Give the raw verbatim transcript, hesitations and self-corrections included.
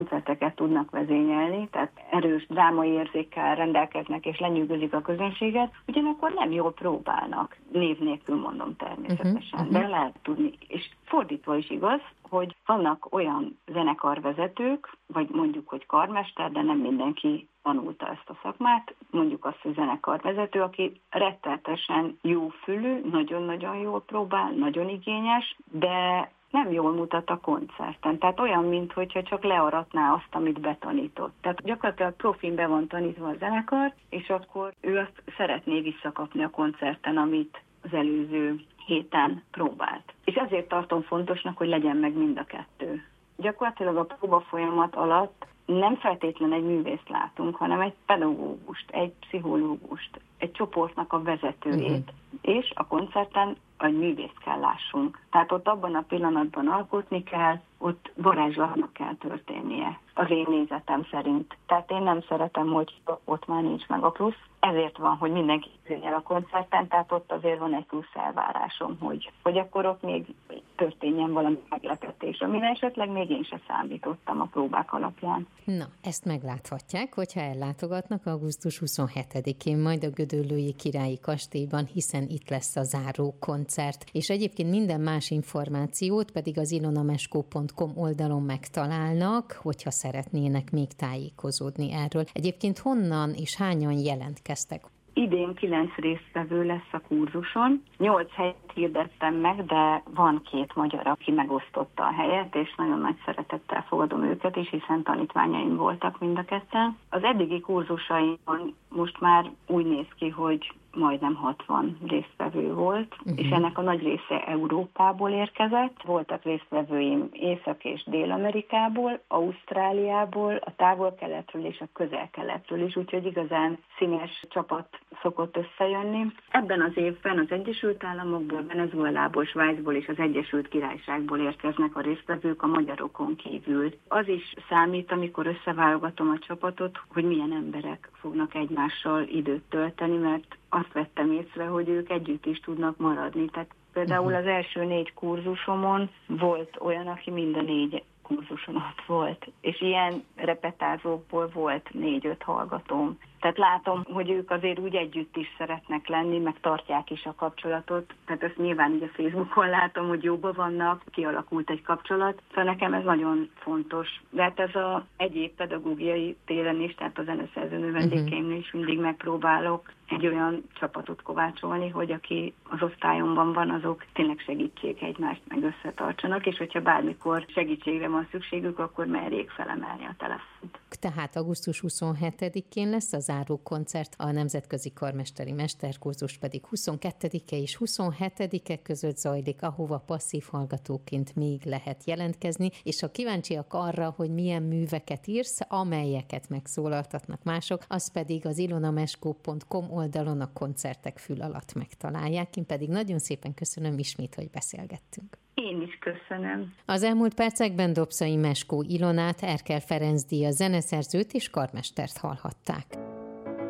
koncerteket tudnak vezényelni, tehát erős drámai érzékkel rendelkeznek és lenyűgözik a közönséget, ugyanakkor nem jól próbálnak. Név nélkül mondom természetesen, uh-huh, de lehet tudni. És fordítva is igaz, hogy vannak olyan zenekarvezetők, vagy mondjuk, hogy karmester, de nem mindenki tanulta ezt a szakmát, mondjuk azt, hogy zenekarvezető, aki rettenetesen jó fülű, nagyon-nagyon jól próbál, nagyon igényes, de nem jól mutat a koncerten. Tehát olyan, mintha csak learatná azt, amit betanított. Tehát gyakorlatilag profin be van tanítva a zenekar, és akkor ő azt szeretné visszakapni a koncerten, amit az előző héten próbált. És ezért tartom fontosnak, hogy legyen meg mind a kettő. Gyakorlatilag a próba folyamat alatt nem feltétlen egy művészt látunk, hanem egy pedagógust, egy pszichológust, egy csoportnak a vezetőjét, uh-huh. és a koncerten egy művészt kell lássunk. Tehát ott abban a pillanatban alkotni kell, ott varázslatnak kell történnie, az én nézetem szerint. Tehát én nem szeretem, hogy ott már nincs meg a plusz. Ezért van, hogy mindenki el a koncerten, tehát ott azért van egy plusz elvárásom, hogy, hogy akkor ott még történjen valami meglepetés, amire esetleg még én sem számítottam a próbák alapján. Na, ezt megláthatják, hogyha ellátogatnak augusztus huszonhetedikén majd a Gödöllői Királyi Kastélyban, hiszen itt lesz a záró koncert. És egyébként minden más információt pedig az ilonameskó pont com oldalon megtalálnak, hogyha szeretnének még tájékozódni erről. Egyébként honnan és hányan jelentkeztek? Idén kilenc résztvevő lesz a kurzuson. Nyolc helyet hirdettem meg, de van két magyar, aki megosztotta a helyet, és nagyon nagy szeretettel fogadom őket is, hiszen tanítványaim voltak mind a ketten. Az eddigi kurzusaimon most már úgy néz ki, hogy majdnem hatvan résztvevő volt, uh-huh. és ennek a nagy része Európából érkezett. Voltak résztvevőim Észak- és Dél-Amerikából, Ausztráliából, a távol-keletről és a közel-keletről is, úgyhogy igazán színes csapat szokott összejönni. Ebben az évben az Egyesült Államokból, Venezuelából, Svájcból és az Egyesült Királyságból érkeznek a résztvevők a magyarokon kívül. Az is számít, amikor összeválogatom a csapatot, hogy milyen emberek fognak egymással időt tölteni, mert azt vettem észre, hogy ők együtt is tudnak maradni. Tehát például az első négy kurzusomon volt olyan, aki mind a négy kurzuson ott volt, és ilyen repetázókból volt négy-öt hallgatóm. Tehát látom, hogy ők azért úgy együtt is szeretnek lenni, meg tartják is a kapcsolatot. Tehát ezt nyilván így a Facebookon látom, hogy jóban vannak, kialakult egy kapcsolat. Szóval nekem ez nagyon fontos. De hát ez az egyéb pedagógiai téren is, tehát a zeneszerző növendékeimnél is mindig megpróbálok egy olyan csapatot kovácsolni, hogy aki az osztályomban van, azok tényleg segítsék egymást, meg összetartsanak, és hogyha bármikor segítségre van szükségük, akkor merjék felemelni a telefont. Tehát augusztus huszonhetedikén lesz a záró koncert, a nemzetközi karmesteri mesterkurzus pedig huszonkettedike és huszonhetedike között zajlik, ahova passzív hallgatóként még lehet jelentkezni, és ha kíváncsiak arra, hogy milyen műveket írsz, amelyeket megszólaltatnak mások, az pedig az ilonameskó pont com oldalon a koncertek fül alatt megtalálják. Én pedig nagyon szépen köszönöm ismét, hogy beszélgettünk. Én is köszönöm. Az elmúlt percekben Dobszai Meskó Ilonát, Erkel Ferenc díjas zeneszerzőt és karmestert hallhatták.